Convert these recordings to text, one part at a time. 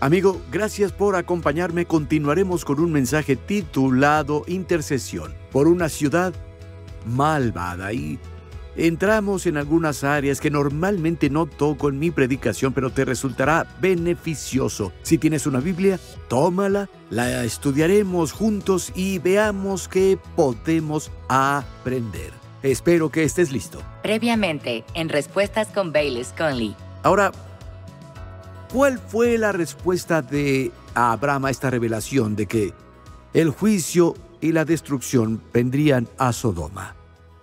Amigo, gracias por acompañarme. Continuaremos con un mensaje titulado Intercesión por una ciudad malvada. Y entramos en algunas áreas que normalmente no toco en mi predicación, pero te resultará beneficioso. Si tienes una Biblia, tómala, la estudiaremos juntos y veamos qué podemos aprender. Espero que estés listo. Previamente, en Respuestas con Baylis Conley. Ahora, ¿cuál fue la respuesta de Abraham a esta revelación de que el juicio y la destrucción vendrían a Sodoma?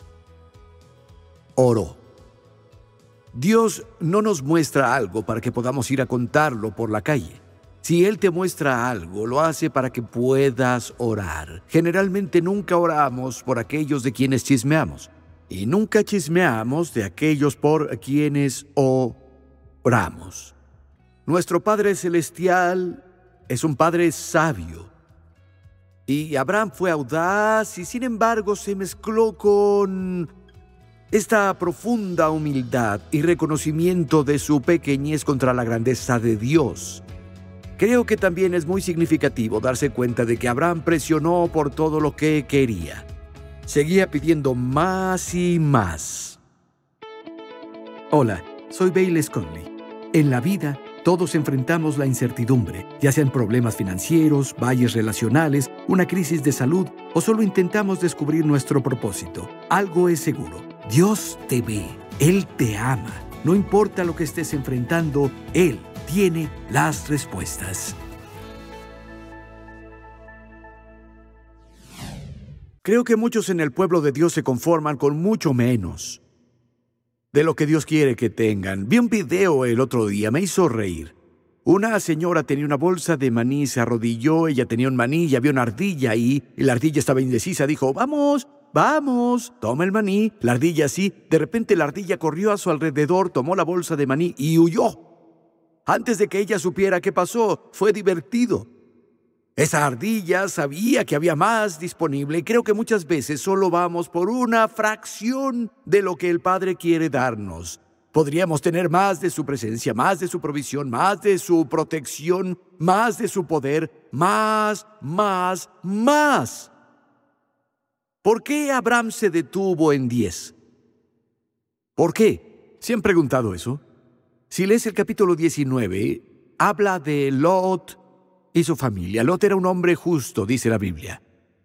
Oró. Dios no nos muestra algo para que podamos ir a contarlo por la calle. Si Él te muestra algo, lo hace para que puedas orar. Generalmente nunca oramos por aquellos de quienes chismeamos. Y nunca chismeamos de aquellos por quienes oramos. Nuestro Padre Celestial es un Padre sabio. Y Abraham fue audaz y sin embargo se mezcló con esta profunda humildad y reconocimiento de su pequeñez contra la grandeza de Dios. Creo que también es muy significativo darse cuenta de que Abraham presionó por todo lo que quería. Seguía pidiendo más y más. Hola, soy Baylis Conley. En la vida, todos enfrentamos la incertidumbre, ya sean problemas financieros, valles relacionales, una crisis de salud o solo intentamos descubrir nuestro propósito. Algo es seguro. Dios te ve, Él te ama. No importa lo que estés enfrentando, Él tiene las respuestas. Creo que muchos en el pueblo de Dios se conforman con mucho menos de lo que Dios quiere que tengan. Vi un video el otro día, me hizo reír. Una señora tenía una bolsa de maní, se arrodilló, ella tenía un maní y había una ardilla ahí, y la ardilla estaba indecisa, dijo, vamos, toma el maní. La ardilla así, de repente la ardilla corrió a su alrededor, tomó la bolsa de maní y huyó. Antes de que ella supiera qué pasó, fue divertido. Esa ardilla sabía que había más disponible y creo que muchas veces solo vamos por una fracción de lo que el Padre quiere darnos. Podríamos tener más de su presencia, más de su provisión, más de su protección, más de su poder, más. ¿Por qué Abraham se detuvo en 10? ¿Por qué? ¿Se han preguntado eso? Si lees el capítulo 19, habla de Lot y su familia. Lot era un hombre justo, dice la Biblia.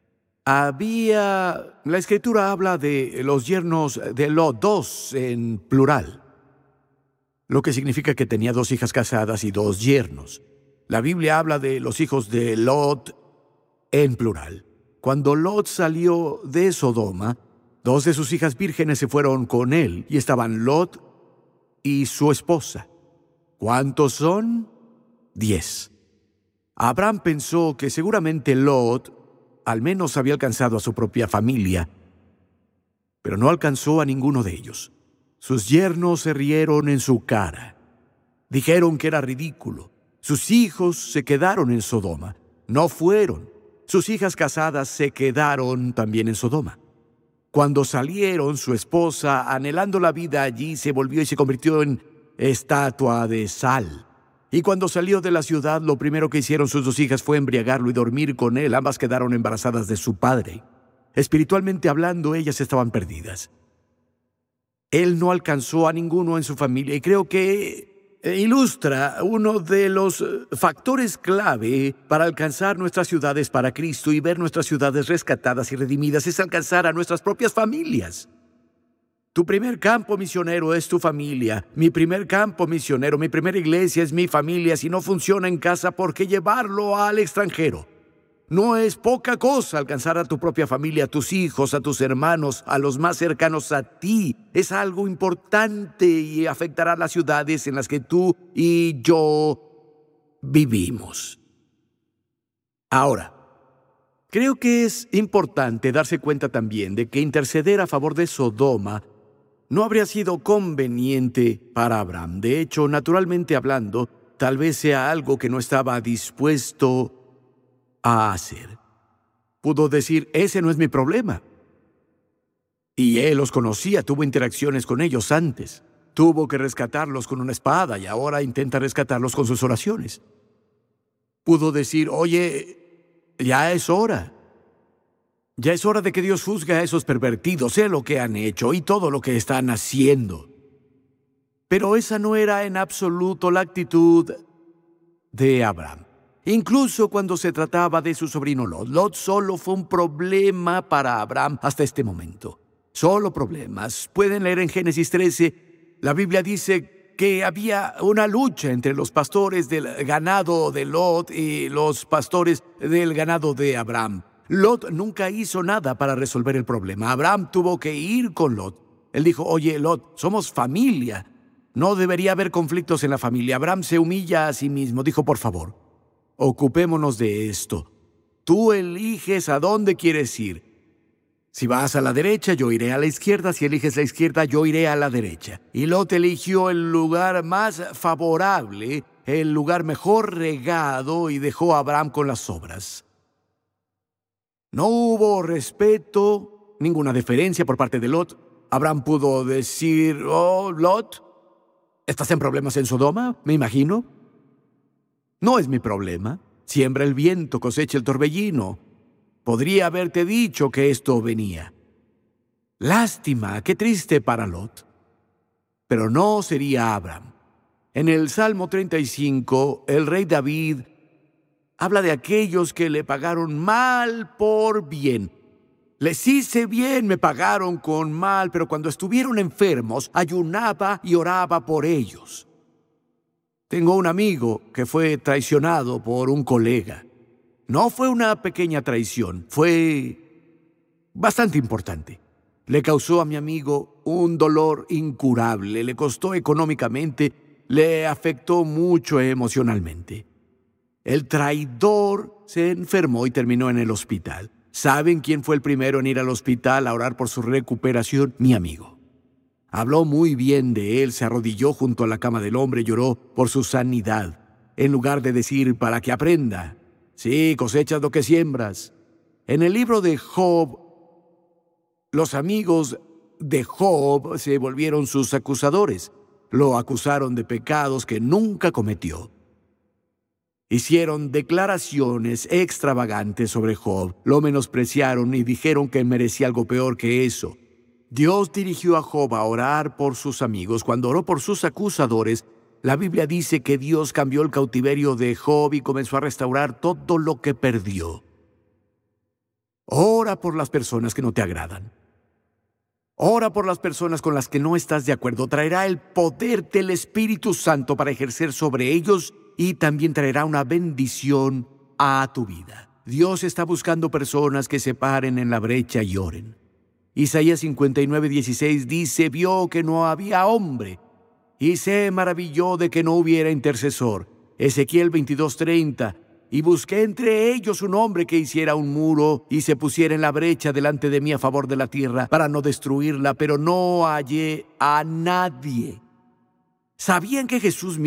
La Escritura habla de los yernos de Lot, 2 en plural, lo que significa que tenía 2 hijas casadas y 2 yernos. La Biblia habla de los hijos de Lot en plural. Cuando Lot salió de Sodoma, 2 de sus hijas vírgenes se fueron con él y estaban Lot y su esposa. ¿Cuántos son? 10. Abraham pensó que seguramente Lot al menos había alcanzado a su propia familia, pero no alcanzó a ninguno de ellos. Sus yernos se rieron en su cara. Dijeron que era ridículo. Sus hijos se quedaron en Sodoma. No fueron. Sus hijas casadas se quedaron también en Sodoma. Cuando salieron, su esposa, anhelando la vida allí, se volvió y se convirtió en estatua de sal. Y cuando salió de la ciudad, lo primero que hicieron sus 2 hijas fue embriagarlo y dormir con él. Ambas quedaron embarazadas de su padre. Espiritualmente hablando, ellas estaban perdidas. Él no alcanzó a ninguno en su familia y creo que ilustra uno de los factores clave para alcanzar nuestras ciudades para Cristo y ver nuestras ciudades rescatadas y redimidas es alcanzar a nuestras propias familias. Tu primer campo misionero es tu familia. Mi primer campo misionero, mi primera iglesia es mi familia. Si no funciona en casa, ¿por qué llevarlo al extranjero? No es poca cosa alcanzar a tu propia familia, a tus hijos, a tus hermanos, a los más cercanos a ti. Es algo importante y afectará a las ciudades en las que tú y yo vivimos. Ahora, creo que es importante darse cuenta también de que interceder a favor de Sodoma no habría sido conveniente para Abraham. De hecho, naturalmente hablando, tal vez sea algo que no estaba dispuesto a hacer. Pudo decir, ese no es mi problema. Y él los conocía, tuvo interacciones con ellos antes. Tuvo que rescatarlos con una espada y ahora intenta rescatarlos con sus oraciones. Pudo decir, oye, ya es hora. Ya es hora de que Dios juzgue a esos pervertidos, sé lo que han hecho y todo lo que están haciendo. Pero esa no era en absoluto la actitud de Abraham. Incluso cuando se trataba de su sobrino Lot, Lot solo fue un problema para Abraham hasta este momento. Solo problemas. Pueden leer en Génesis 13, la Biblia dice que había una lucha entre los pastores del ganado de Lot y los pastores del ganado de Abraham. Lot nunca hizo nada para resolver el problema. Abraham tuvo que ir con Lot. Él dijo, oye, Lot, somos familia. No debería haber conflictos en la familia. Abraham se humilla a sí mismo. Dijo, por favor, ocupémonos de esto. Tú eliges a dónde quieres ir. Si vas a la derecha, yo iré a la izquierda. Si eliges la izquierda, yo iré a la derecha. Y Lot eligió el lugar más favorable, el lugar mejor regado, y dejó a Abraham con las obras. No hubo respeto, ninguna deferencia por parte de Lot. Abraham pudo decir, oh, Lot, ¿estás en problemas en Sodoma? Me imagino. No es mi problema. Siembra el viento, cosecha el torbellino. Podría haberte dicho que esto venía. Lástima, qué triste para Lot. Pero no sería Abraham. En el Salmo 35, el rey David habla de aquellos que le pagaron mal por bien. Les hice bien, me pagaron con mal, pero cuando estuvieron enfermos, ayunaba y oraba por ellos. Tengo un amigo que fue traicionado por un colega. No fue una pequeña traición, fue bastante importante. Le causó a mi amigo un dolor incurable, le costó económicamente, le afectó mucho emocionalmente. El traidor se enfermó y terminó en el hospital. ¿Saben quién fue el primero en ir al hospital a orar por su recuperación? Mi amigo. Habló muy bien de él, se arrodilló junto a la cama del hombre y lloró por su sanidad, en lugar de decir para que aprenda. Sí, cosechas lo que siembras. En el libro de Job, los amigos de Job se volvieron sus acusadores. Lo acusaron de pecados que nunca cometió. Hicieron declaraciones extravagantes sobre Job, lo menospreciaron y dijeron que merecía algo peor que eso. Dios dirigió a Job a orar por sus amigos. Cuando oró por sus acusadores, la Biblia dice que Dios cambió el cautiverio de Job y comenzó a restaurar todo lo que perdió. Ora por las personas que no te agradan. Ora por las personas con las que no estás de acuerdo. Traerá el poder del Espíritu Santo para ejercer sobre ellos y también traerá una bendición a tu vida. Dios está buscando personas que se paren en la brecha y oren. Isaías 59:16 dice, vio que no había hombre y se maravilló de que no hubiera intercesor. Ezequiel 22:30, y busqué entre ellos un hombre que hiciera un muro y se pusiera en la brecha delante de mí a favor de la tierra para no destruirla, pero no hallé a nadie. ¿Sabían que Jesús